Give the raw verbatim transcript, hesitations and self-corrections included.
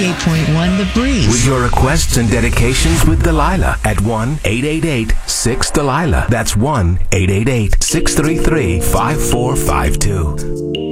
ninety-eight point one The Breeze. With your requests and dedications with Delilah at one eight eight eight six Delilah. That's one eight eight eight six three three five four five two.